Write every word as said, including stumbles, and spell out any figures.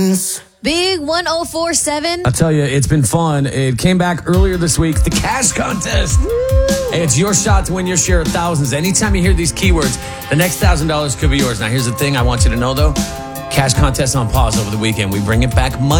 Big one oh four seven. I'll tell you, it's been fun. It came back earlier this week, the cash contest. Hey, it's your shot to win your share of thousands. Anytime you hear these keywords, the next one thousand dollars could be yours. Now, here's the thing I want you to know, though. Cash contest on pause over the weekend. We bring it back Monday.